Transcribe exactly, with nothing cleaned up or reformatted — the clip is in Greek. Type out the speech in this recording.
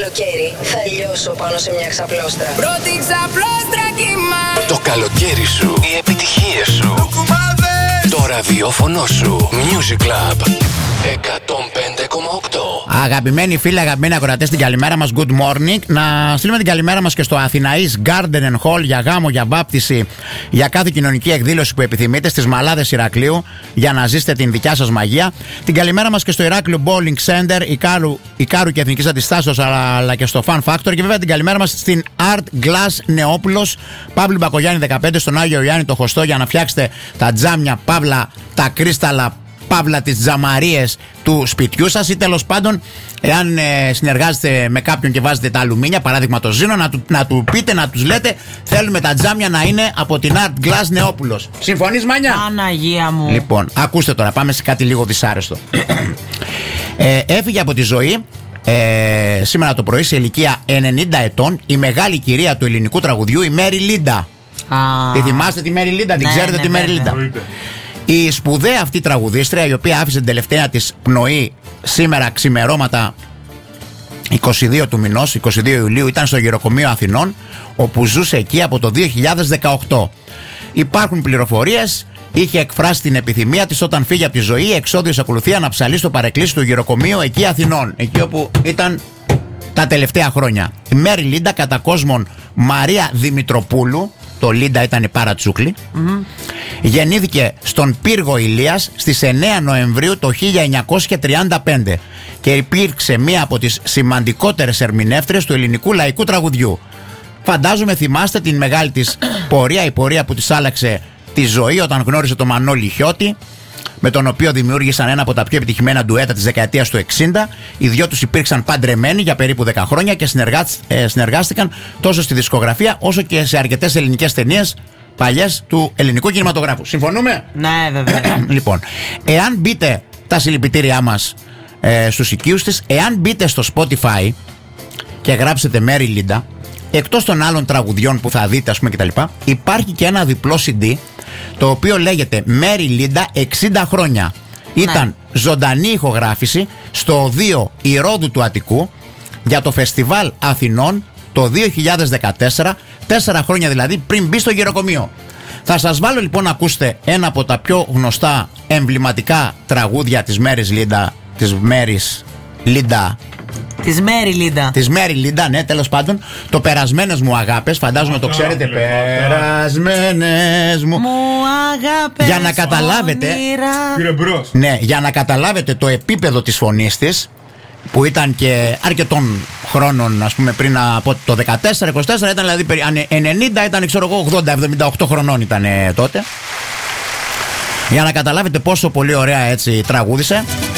καλοκαίρι θα λιώσω πάνω σε μια ξαπλώστρα. Πρώτη ξαπλώστρα κύμα. Το καλοκαίρι σου, οι επιτυχίες σου. Το ραδιόφωνο σου. Music Club εκατόν πέντε κόμμα οκτώ. Αγαπημένοι φίλοι, αγαπημένοι ακροατές, την καλημέρα μας. Good morning. Να στείλουμε την καλημέρα μας και στο Αθηναής Garden and Hall για γάμο, για βάπτιση, για κάθε κοινωνική εκδήλωση που επιθυμείτε, στις Μαλάδες Ηρακλείου, για να ζήσετε την δικιά σας μαγεία. Την καλημέρα μας και στο Ηράκλειο Bowling Center, Ικάρου, Ικάρου και Εθνικής Αντιστάσεως, αλλά, αλλά και στο Fun Factor. Και βέβαια την καλημέρα μας στην Art Glass Νεόπουλος, Παύλου Μπακογιάννη δεκαπέντε, στον Άγιο Ιωάννη το Χωστό, για να φτιάξετε τα τζάμια, παύλα, τα κρίσταλα, παύλα τις τζαμαρίες του σπιτιού σας, ή τέλος πάντων, εάν ε, συνεργάζεστε με κάποιον και βάζετε τα αλουμίνια, παράδειγμα το Ζήνο, να του, να του πείτε, να τους λέτε, θέλουμε τα τζάμια να είναι από την Art Glass Νεόπουλος. Συμφωνείς, Μάνια? Παναγία μου. Λοιπόν, ακούστε τώρα, πάμε σε κάτι λίγο δυσάρεστο. ε, έφυγε από τη ζωή ε, σήμερα το πρωί σε ηλικία ενενήντα ετών η μεγάλη κυρία του ελληνικού τραγουδιού, η Μέρι Λίντα. Ah. Τη θυμάστε τη Μέρι Λίντα? Την Ναι, ξέρετε ναι, τη Μέρι ναι, Λίντα? ναι. Η σπουδαία αυτή τραγουδίστρια, η οποία άφησε την τελευταία της πνοή σήμερα ξημερώματα είκοσι δύο του μηνός, είκοσι δύο Ιουλίου, ήταν στο γεροκομείο Αθηνών, όπου ζούσε εκεί από το δύο χιλιάδες δεκαοκτώ. Υπάρχουν πληροφορίες, είχε εκφράσει την επιθυμία της όταν φύγει από τη ζωή, εξόδιος ακολουθεί αναψαλή στο παρεκκλήσι του γεροκομείου εκεί Αθηνών, εκεί όπου ήταν τα τελευταία χρόνια. Η Μέρι Λίντα, κατά κόσμον Μαρία Δημητροπούλου, το Λίντα ήταν η παρατσούκλη, mm-hmm. γεννήθηκε στον πύργο Ηλίας στις εννέα Νοεμβρίου το χίλια εννιακόσια τριάντα πέντε και υπήρξε μία από τις σημαντικότερες ερμηνεύτριες του ελληνικού λαϊκού τραγουδιού. Φαντάζομαι θυμάστε την μεγάλη της πορεία, η πορεία που της άλλαξε τη ζωή όταν γνώρισε τον Μανώλη Χιώτη, με τον οποίο δημιούργησαν ένα από τα πιο επιτυχημένα ντουέτα της δεκαετίας του εξήντα. Οι δυο τους υπήρξαν παντρεμένοι για περίπου δέκα χρόνια και ε, συνεργάστηκαν τόσο στη δισκογραφία όσο και σε αρκετές ελληνικές ταινίες παλιές του ελληνικού κινηματογράφου. Συμφωνούμε? Ναι, βέβαια. Λοιπόν, εάν μπείτε, τα συλληπιτήριά μας ε, στους οικείους της, εάν μπείτε στο Spotify και γράψετε Μέρι Λίντα, εκτός των άλλων τραγουδιών που θα δείτε, ας πούμε, κτλ., υπάρχει και ένα διπλό σι ντι, το οποίο λέγεται Μέρι Λίντα εξήντα χρόνια. Ναι. Ήταν ζωντανή ηχογράφηση στο οδείο Ηρώδου του Αττικού για το Φεστιβάλ Αθηνών το δύο χιλιάδες δεκατέσσερα, τέσσερα χρόνια δηλαδή πριν μπει στο γεροκομείο. Θα σας βάλω λοιπόν να ακούσετε ένα από τα πιο γνωστά εμβληματικά τραγούδια της Μέρις Λίντα, της Μέρις Λίντα, Της Μέρι Λίντα. Της Μέρι Λίντα, ναι, τέλος πάντων. Το Περασμένες μου αγάπες, φαντάζομαι το ξέρετε. Περασμένες μου. Μου αγάπες. Για να καταλάβετε. Ναι, για να καταλάβετε το επίπεδο της φωνής της, που ήταν και αρκετών χρόνων, ας πούμε, πριν από το δεκατέσσερα είκοσι τέσσερα, ήταν δηλαδή αν ενενήντα, ήταν ξέρω εγώ ογδόντα εβδομήντα οκτώ χρονών ήταν τότε. Για να καταλάβετε πόσο πολύ ωραία έτσι τραγούδισε.